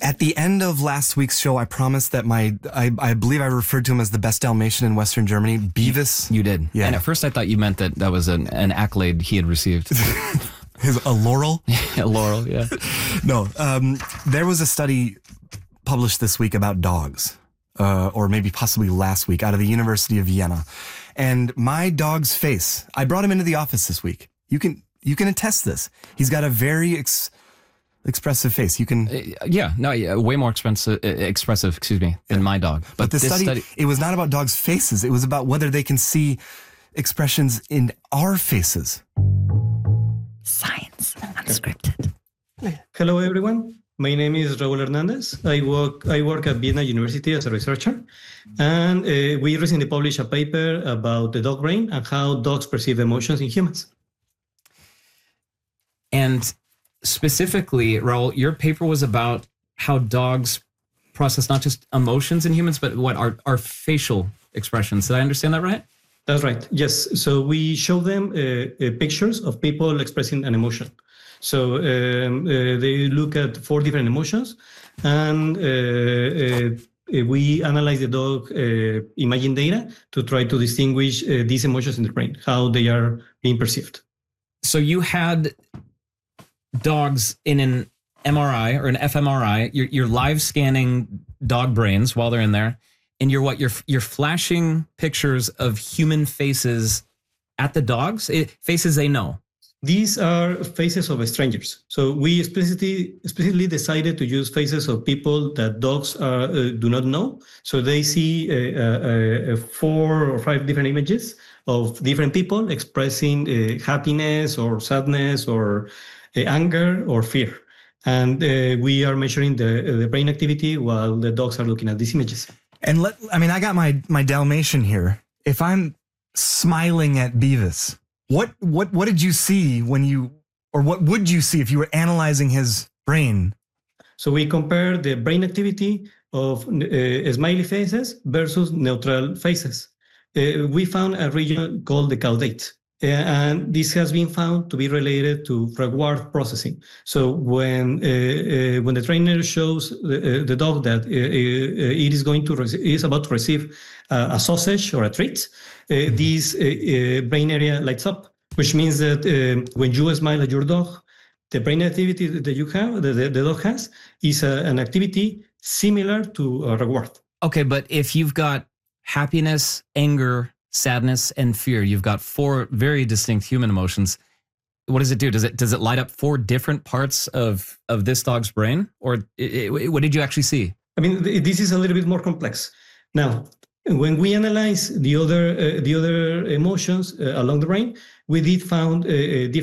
At the end of last week's show, I promised that I believe I referred to him as the best Dalmatian in Western Germany, Beavis. You did. Yeah. And at first I thought you meant that was an accolade he had received. A laurel? A laurel, yeah. No, there was a study published this week about dogs, or maybe possibly last week, out of the University of Vienna. And my dog's face, I brought him into the office this week. You can attest this. He's got a very expressive face. You can... way more expressive, than my dog. But this study, it was not about dogs' faces. It was about whether they can see expressions in our faces. Science Unscripted. Hello, everyone. My name is Raul Hernandez. I work at Vienna University as a researcher, and we recently published a paper about the dog brain and how dogs perceive emotions in humans. And specifically, Raul, your paper was about how dogs process not just emotions in humans, but what our facial expressions. Did I understand that right? That's right. Yes. So we show them pictures of people expressing an emotion. So they look at 4 different emotions, and we analyze the dog imaging data to try to distinguish these emotions in the brain, how they are being perceived. So you had dogs in an MRI or an fMRI. You're live scanning dog brains while they're in there, and you're flashing pictures of human faces at the dogs, faces they know. These are faces of strangers. So we explicitly decided to use faces of people that dogs do not know. So they see 4 or 5 different images of different people expressing happiness or sadness or anger or fear. And we are measuring the brain activity while the dogs are looking at these images. And I got my Dalmatian here. If I'm smiling at Beavis, what did you see what would you see if you were analyzing his brain? So we compare the brain activity of smiley faces versus neutral faces. We found a region called the caudate. And this has been found to be related to reward processing. So when the trainer shows the dog that it is about to receive a sausage or a treat, this brain area lights up, which means that when you smile at your dog, the brain activity that you have, the dog has, is an activity similar to a reward. Okay, but if you've got happiness, anger, sadness, and fear, you've got 4 very distinct human emotions. What does it do? Does it light up 4 different parts of this dog's brain? Or what did you actually see? I mean, this is a little bit more complex. Now, when we analyze the other emotions along the brain, we did found different